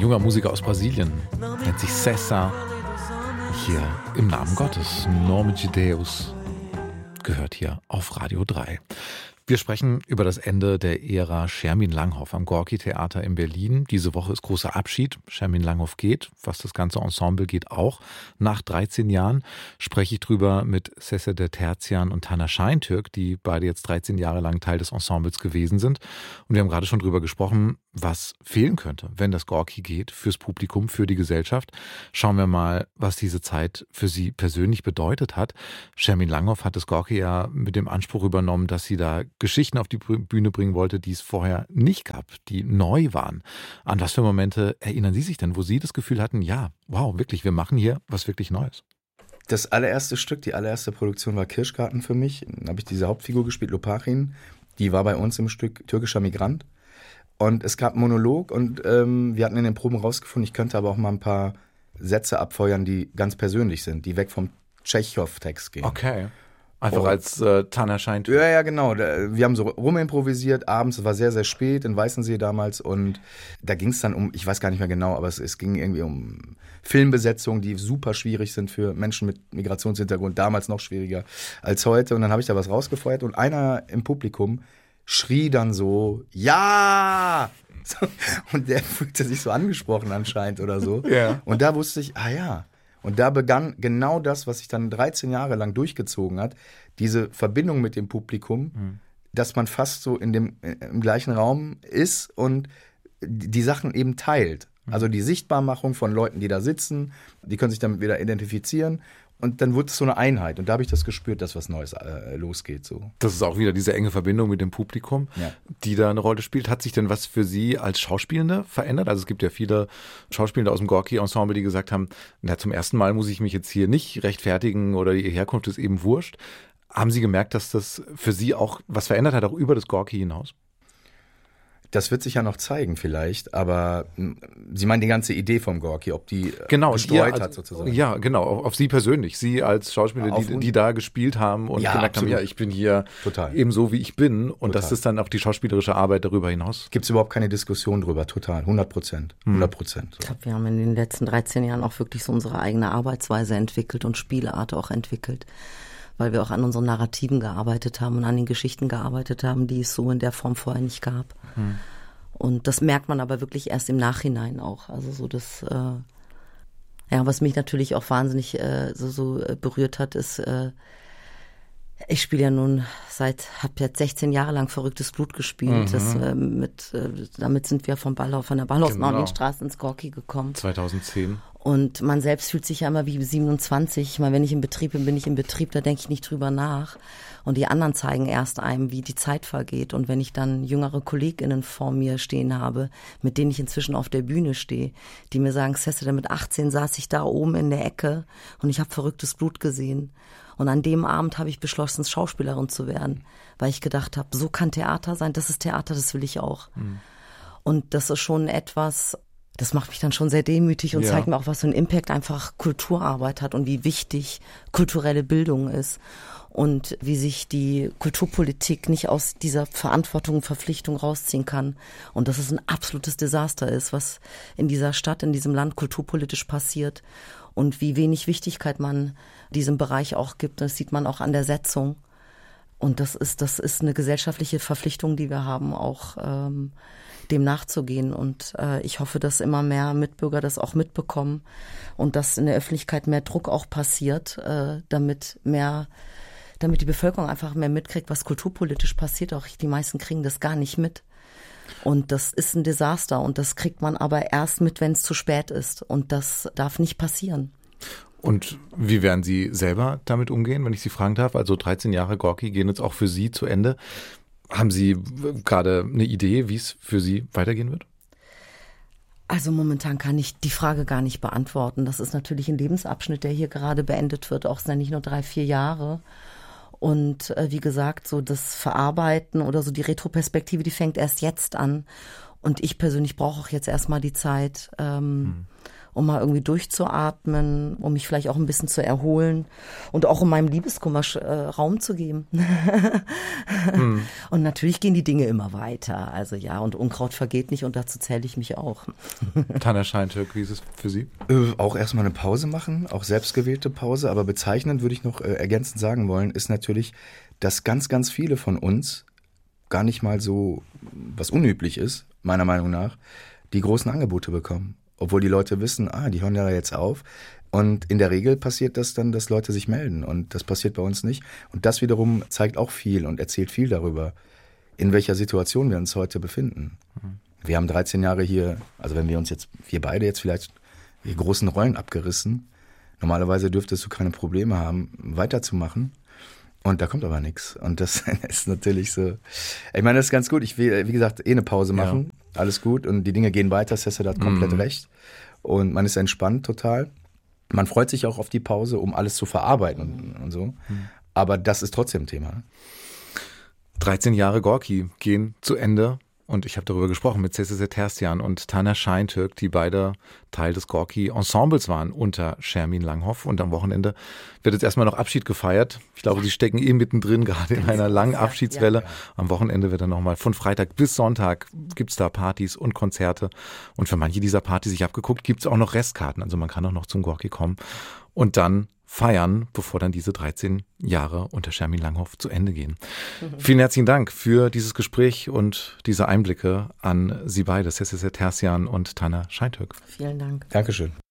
junger Musiker aus Brasilien, nennt sich César. Hier im Namen Gottes, Nome de Deus, gehört hier auf Radio 3. Wir sprechen über das Ende der Ära Schermin Langhoff am Gorki-Theater in Berlin. Diese Woche ist großer Abschied. Schermin Langhoff geht, was das ganze Ensemble geht auch. Nach 13 Jahren spreche ich drüber mit Sesse de Terzian und Taner Scheintürk, die beide jetzt 13 Jahre lang Teil des Ensembles gewesen sind. Und wir haben gerade schon drüber gesprochen, was fehlen könnte, wenn das Gorki geht, fürs Publikum, für die Gesellschaft. Schauen wir mal, was diese Zeit für sie persönlich bedeutet hat. Schermin Langhoff hat das Gorki ja mit dem Anspruch übernommen, dass sie da Geschichten auf die Bühne bringen wollte, die es vorher nicht gab, die neu waren. An was für Momente erinnern Sie sich denn, wo Sie das Gefühl hatten, ja, wow, wirklich, wir machen hier was wirklich Neues? Das allererste Stück, die allererste Produktion war Kirschgarten für mich. Da habe ich diese Hauptfigur gespielt, Lopachin. Die war bei uns im Stück Türkischer Migrant. Und es gab einen Monolog und wir hatten in den Proben rausgefunden, ich könnte aber auch mal ein paar Sätze abfeuern, die ganz persönlich sind, die weg vom Tschechow-Text gehen. Okay. Einfach als Taner Scheintürk. Ja, genau. Wir haben so rumimprovisiert abends. Es war sehr, sehr spät in Weißensee damals. Und da ging es dann um, ich weiß gar nicht mehr genau, aber es ging irgendwie um Filmbesetzungen, die super schwierig sind für Menschen mit Migrationshintergrund. Damals noch schwieriger als heute. Und dann habe ich da was rausgefeuert. Und einer im Publikum schrie dann so, ja! So, und der fühlte sich so angesprochen anscheinend oder so. Ja. Und da wusste ich, ja. Und da begann genau das, was sich dann 13 Jahre lang durchgezogen hat, diese Verbindung mit dem Publikum, dass man fast so im gleichen Raum ist und die Sachen eben teilt. Also die Sichtbarmachung von Leuten, die da sitzen, die können sich damit wieder identifizieren. Und dann wurde es so eine Einheit. Und da habe ich das gespürt, dass was Neues losgeht. So. Das ist auch wieder diese enge Verbindung mit dem Publikum, die da eine Rolle spielt. Hat sich denn was für Sie als Schauspielende verändert? Also es gibt ja viele Schauspielende aus dem Gorki-Ensemble, die gesagt haben, na, zum ersten Mal muss ich mich jetzt hier nicht rechtfertigen oder die Herkunft ist eben wurscht. Haben Sie gemerkt, dass das für Sie auch was verändert hat, auch über das Gorki hinaus? Das wird sich ja noch zeigen vielleicht, aber Sie meinen die ganze Idee vom Gorki, ob die gestreut hat sozusagen. Ja, genau, auf Sie persönlich, Sie als Schauspieler, die da gespielt haben und gemerkt haben, ja, ich bin hier eben so, wie ich bin und das ist dann auch die schauspielerische Arbeit darüber hinaus. Gibt es überhaupt keine Diskussion drüber, total, 100%. 100%. So. Ich glaube, wir haben in den letzten 13 Jahren auch wirklich so unsere eigene Arbeitsweise entwickelt und Spielart auch entwickelt, weil wir auch an unseren Narrativen gearbeitet haben und an den Geschichten gearbeitet haben, die es so in der Form vorher nicht gab. Und das merkt man aber wirklich erst im Nachhinein auch. Also so das, was mich natürlich auch wahnsinnig berührt hat, ist, ich spiele ja nun habe jetzt 16 Jahre lang Verrücktes Blut gespielt. Damit sind wir von der Ballhaus-Marien-Straße ins Gorki gekommen. 2010. Und man selbst fühlt sich ja immer wie 27. Ich meine, wenn ich im Betrieb bin ich im Betrieb, da denke ich nicht drüber nach. Und die anderen zeigen erst einem, wie die Zeit vergeht. Und wenn ich dann jüngere KollegInnen vor mir stehen habe, mit denen ich inzwischen auf der Bühne stehe, die mir sagen, Sesse, mit 18 saß ich da oben in der Ecke und ich habe Verrücktes Blut gesehen. Und an dem Abend habe ich beschlossen, Schauspielerin zu werden, weil ich gedacht habe, so kann Theater sein, das ist Theater, das will ich auch. Und das ist schon etwas, das macht mich dann schon sehr demütig und zeigt mir auch, was für einen Impact einfach Kulturarbeit hat und wie wichtig kulturelle Bildung ist und wie sich die Kulturpolitik nicht aus dieser Verantwortung und Verpflichtung rausziehen kann. Und dass es ein absolutes Desaster ist, was in dieser Stadt, in diesem Land kulturpolitisch passiert und wie wenig Wichtigkeit man diesem Bereich auch gibt. Das sieht man auch an der Setzung. Und das ist eine gesellschaftliche Verpflichtung, die wir haben, auch dem nachzugehen. Und ich hoffe, dass immer mehr Mitbürger das auch mitbekommen und dass in der Öffentlichkeit mehr Druck auch passiert, damit die Bevölkerung einfach mehr mitkriegt, was kulturpolitisch passiert. Auch die meisten kriegen das gar nicht mit. Und das ist ein Desaster und das kriegt man aber erst mit, wenn es zu spät ist. Und das darf nicht passieren. Und wie werden Sie selber damit umgehen, wenn ich Sie fragen darf? Also 13 Jahre Gorki gehen jetzt auch für Sie zu Ende. Haben Sie gerade eine Idee, wie es für Sie weitergehen wird? Also momentan kann ich die Frage gar nicht beantworten. Das ist natürlich ein Lebensabschnitt, der hier gerade beendet wird. Auch sind nicht nur 3-4 Jahre. Und wie gesagt, so das Verarbeiten oder so die Retroperspektive, die fängt erst jetzt an. Und ich persönlich brauche auch jetzt erstmal die Zeit, um mal irgendwie durchzuatmen, um mich vielleicht auch ein bisschen zu erholen und auch um meinem Liebeskummer Raum zu geben. Und natürlich gehen die Dinge immer weiter. Also ja, und Unkraut vergeht nicht und dazu zähle ich mich auch. Tana Scheintürk, wie ist es für Sie? Auch erstmal eine Pause machen, auch selbstgewählte Pause. Aber bezeichnend würde ich noch ergänzend sagen wollen, ist natürlich, dass ganz, ganz viele von uns gar nicht mal so, was unüblich ist, meiner Meinung nach, die großen Angebote bekommen. Obwohl die Leute wissen, die hören ja jetzt auf. Und in der Regel passiert das dann, dass Leute sich melden. Und das passiert bei uns nicht. Und das wiederum zeigt auch viel und erzählt viel darüber, in welcher Situation wir uns heute befinden. Wir haben 13 Jahre hier, also wenn wir beide jetzt vielleicht die großen Rollen abgerissen. Normalerweise dürftest du keine Probleme haben, weiterzumachen. Und da kommt aber nichts. Und das ist natürlich so. Ich meine, das ist ganz gut. Ich will, wie gesagt, eine Pause machen. Ja. Alles gut. Und die Dinge gehen weiter. Sessa hat komplett recht. Und man ist entspannt total. Man freut sich auch auf die Pause, um alles zu verarbeiten und so. Aber das ist trotzdem ein Thema. 13 Jahre Gorki gehen zu Ende. Und ich habe darüber gesprochen mit Sessa Terzian und Tana Scheintürk, die beide Teil des Gorki-Ensembles waren unter Schermin Langhoff. Und am Wochenende wird jetzt erstmal noch Abschied gefeiert. Ich glaube, sie stecken mittendrin, gerade in einer langen Abschiedswelle. Ja. Am Wochenende wird dann nochmal von Freitag bis Sonntag gibt's da Partys und Konzerte. Und für manche dieser Partys, ich habe geguckt, gibt's auch noch Restkarten. Also man kann auch noch zum Gorki kommen und dann feiern, bevor dann diese 13 Jahre unter Schermin Langhoff zu Ende gehen. Vielen herzlichen Dank für dieses Gespräch und diese Einblicke an Sie beide, Sessa Terzian und Tana Scheintürk. Vielen Dank. Dankeschön.